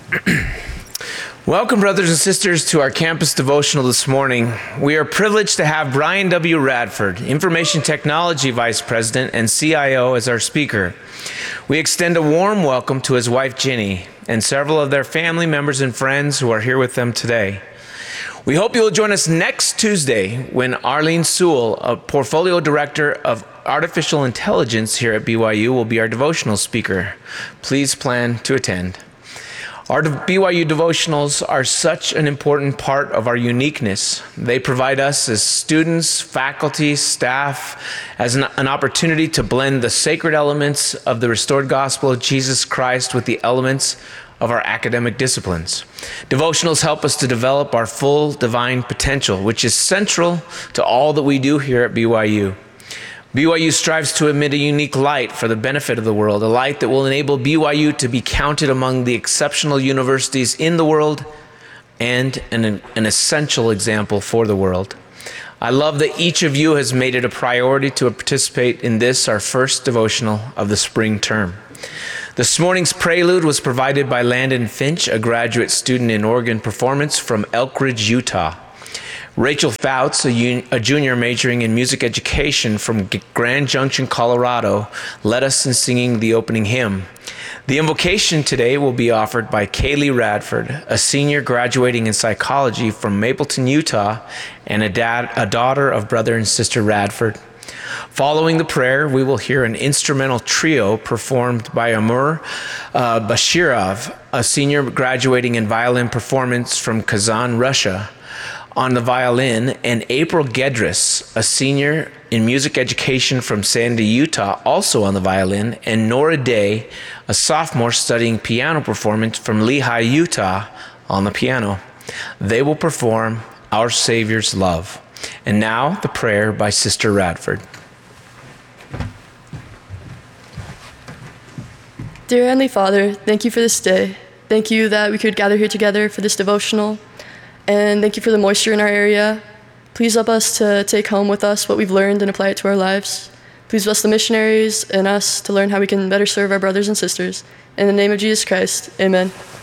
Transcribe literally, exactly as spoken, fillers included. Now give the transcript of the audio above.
Welcome, brothers and sisters, to our campus devotional this morning. We are privileged to have Brian W. Radford, Information Technology Vice President and C I O, as our speaker. We extend a warm welcome to his wife, Ginny, and several of their family members and friends who are here with them today. We hope you will join us next Tuesday when Arlene Sewell, a Portfolio Director of Artificial Intelligence here at B Y U, will be our devotional speaker. Please plan to attend. Our B Y U devotionals are such an important part of our uniqueness. They provide us as students, faculty, staff, as an, an opportunity to blend the sacred elements of the restored gospel of Jesus Christ with the elements of our academic disciplines. Devotionals help us to develop our full divine potential, which is central to all that we do here at B Y U. B Y U strives to emit a unique light for the benefit of the world, a light that will enable B Y U to be counted among the exceptional universities in the world and an, an essential example for the world. I love that each of you has made it a priority to participate in this, our first devotional of the spring term. This morning's prelude was provided by Landon Finch, a graduate student in organ performance from Elk Ridge, Utah. Rachel Fouts, a, un- a junior majoring in music education from G- Grand Junction, Colorado, led us in singing the opening hymn. The invocation today will be offered by Kaylee Radford, a senior graduating in psychology from Mapleton, Utah, and a, dad- a daughter of brother and sister Radford. Following the prayer, we will hear an instrumental trio performed by Amur uh, Bashirov, a senior graduating in violin performance from Kazan, Russia, on the violin, and April Gedris, a senior in music education from Sandy, Utah, also on the violin, and Nora Day, a sophomore studying piano performance from Lehi, Utah, on the piano. They will perform Our Savior's Love. And now, the prayer by Sister Radford. Dear Heavenly Father, thank you for this day. Thank you that we could gather here together for this devotional. And thank you for the moisture in our area. Please help us to take home with us what we've learned and apply it to our lives. Please bless the missionaries and us to learn how we can better serve our brothers and sisters. In the name of Jesus Christ, amen.